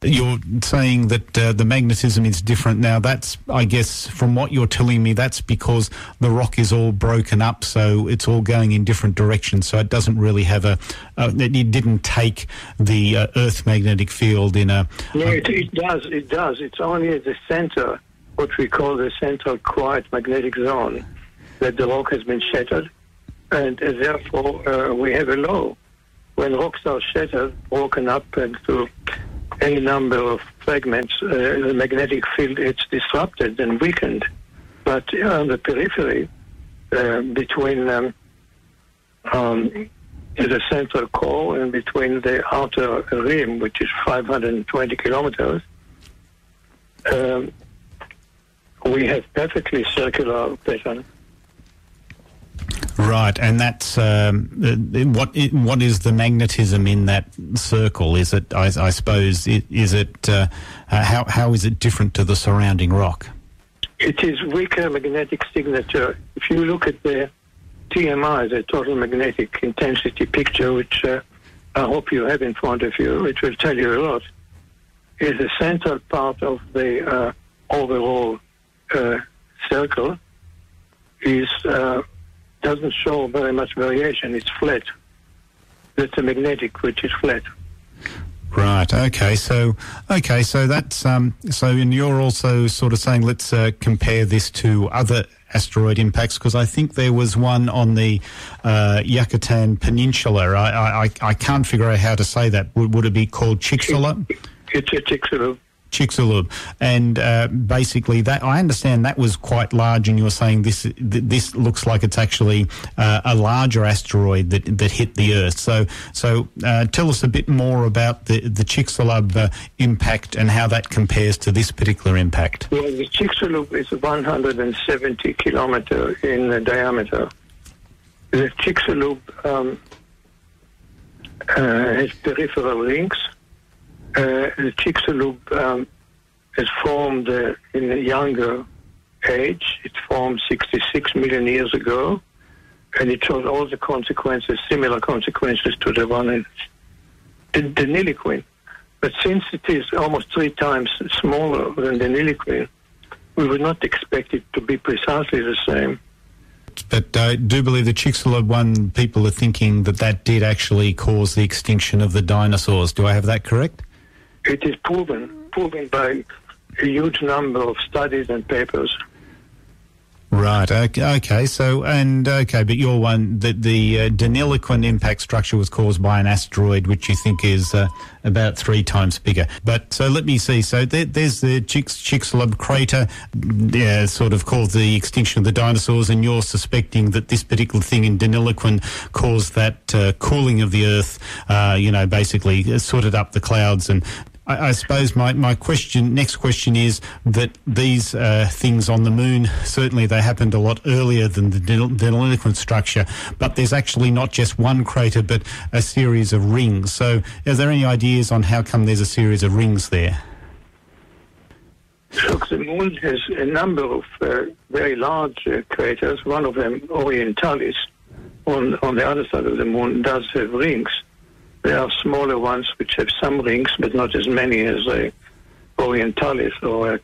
You're saying that the magnetism is different now. That's, I guess, from what you're telling me, that's because the rock is all broken up, so it's all going in different directions. So it doesn't really have it didn't take the Earth magnetic field in a... No, it does. It's only at the center, what we call the central quiet magnetic zone, that the rock has been shattered, and therefore we have a low. When rocks are shattered, broken up into any number of fragments, the magnetic field is disrupted and weakened. But on the periphery, between the central core and between the outer rim, which is 520 kilometers, we have perfectly circular pattern. Right, and that's what is the magnetism in that circle? Is it, I suppose, is it how is it different to the surrounding rock? It is weaker magnetic signature. If you look at the TMI, the total magnetic intensity picture, which I hope you have in front of you, which will tell you a lot, is the central part of the overall circle is doesn't show very much variation. It's flat. That's a magnetic, which is flat. Right. Okay. So that's so, and you're also sort of saying let's compare this to other asteroid impacts, because I think there was one on the Yucatan Peninsula. I can't figure out how to say that. Would it be called Chicxulub? It's a Chicxulub. Chicxulub, and basically that I understand that was quite large, and you're saying this looks like it's actually a larger asteroid that hit the Earth. So tell us a bit more about the Chicxulub impact and how that compares to this particular impact. Well, the Chicxulub is 170 kilometers in diameter. The Chicxulub has peripheral rings. The Chicxulub is formed in a younger age. It formed 66 million years ago, and it shows all the consequences, similar consequences to the one in the Deniliquin. But since it is almost 3 times smaller than the Deniliquin, we would not expect it to be precisely the same. But I do believe the Chicxulub one, people are thinking that did actually cause the extinction of the dinosaurs. Do I have that correct? It is proven by a huge number of studies and papers. Right. Okay. So, but your one, the Deniliquin impact structure was caused by an asteroid, which you think is about 3 times bigger. But so let me see. So there's the Chicxulub crater, sort of caused the extinction of the dinosaurs, and you're suspecting that this particular thing in Deniliquin caused that cooling of the Earth. Basically sorted up the clouds. And I suppose my next question is that these things on the moon, certainly they happened a lot earlier than the Deniliquin structure, but there's actually not just one crater but a series of rings. So are there any ideas on how come there's a series of rings there? Look, the moon has a number of very large craters. One of them, Orientalis, on the other side of the moon, does have rings. There are smaller ones which have some rings, but not as many as Orientalis or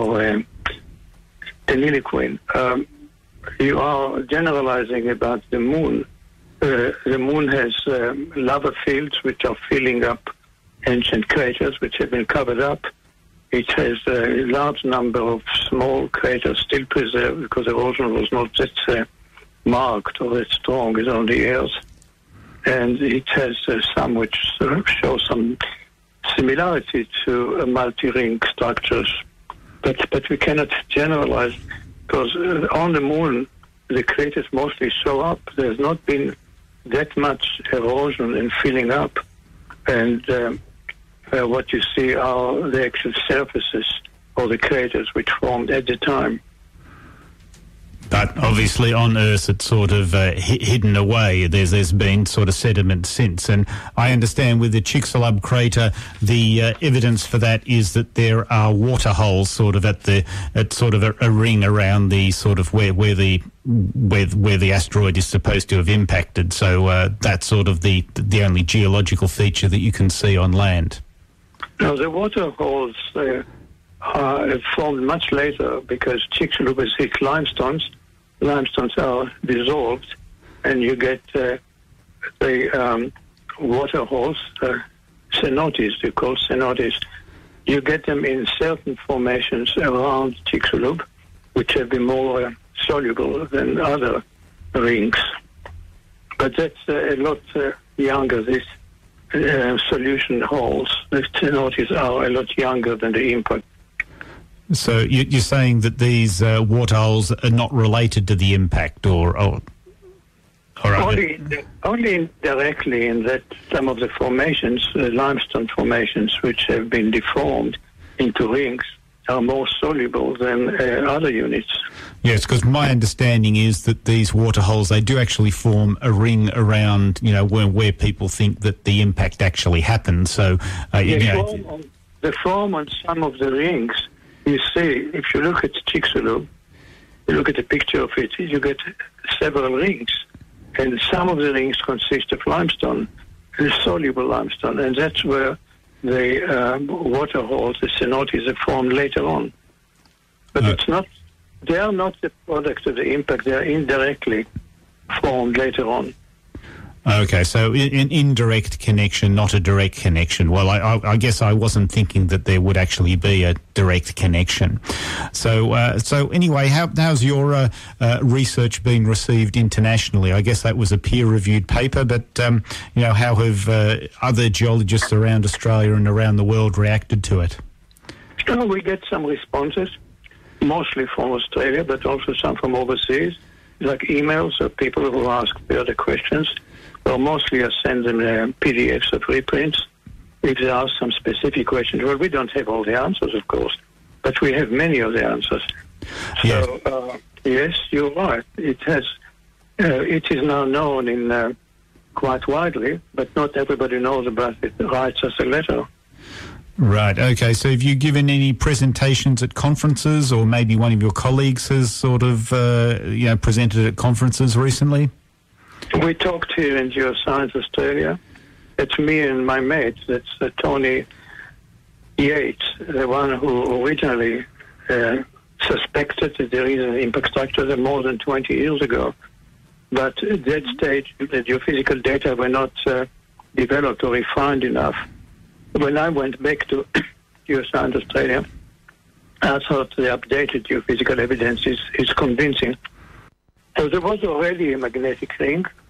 Deniliquin. You are generalizing about the moon. The moon has lava fields which are filling up ancient craters which have been covered up. It has a large number of small craters still preserved because erosion was not that marked or that strong as on the Earth. And it has some which show some similarity to multi-ring structures. But we cannot generalize, because on the moon, the craters mostly show up. There's not been that much erosion and filling up. And what you see are the actual surfaces of the craters which formed at the time. But obviously on Earth it's sort of hidden away. There's been sort of sediment since. And I understand with the Chicxulub crater, the evidence for that is that there are water holes sort of at sort of a ring around the sort of where the asteroid is supposed to have impacted. So that's sort of the only geological feature that you can see on land. Now, the water holes are formed much later because Chicxulub is thick limestones. Limestones are dissolved, and you get the water holes, cenotes, they're called cenotes. You get them in certain formations around Chicxulub, which have been more soluble than other rings. But that's a lot younger. These solution holes, the cenotes, are a lot younger than the impact. So you're saying that these water holes are not related to the impact, or only indirectly, in that some of the formations, limestone formations, which have been deformed into rings, are more soluble than other units. Yes, because my understanding is that these water holes, they do actually form a ring around, where people think that the impact actually happened. So, the form on some of the rings, you see, if you look at Chicxulub, you look at a picture of it, you get several rings. And some of the rings consist of limestone, soluble limestone, and that's where the water holes, the cenotes, are formed later on. But they are not the product of the impact, they are indirectly formed later on. Okay, so an indirect connection, not a direct connection. Well, I guess I wasn't thinking that there would actually be a direct connection. So anyway, how's your research been received internationally? I guess that was a peer-reviewed paper, but how have other geologists around Australia and around the world reacted to it? So we get some responses, mostly from Australia, but also some from overseas, like emails of people who ask further questions. Well, mostly I send them PDFs of reprints if they ask some specific questions. Well, we don't have all the answers, of course, but we have many of the answers. Yes. So, yes, you're right. It is now known in quite widely, but not everybody knows about it. Writes us a letter. Right, okay. So have you given any presentations at conferences, or maybe one of your colleagues has sort of, presented at conferences recently? We talked here in Geoscience Australia. It's me and my mate. That's Tony Yates, the one who originally suspected that there is an impact structure more than 20 years ago. But at that stage, the geophysical data were not developed or refined enough. When I went back to Geoscience Australia, I thought the updated geophysical evidence is convincing. So there was already a magnetic ring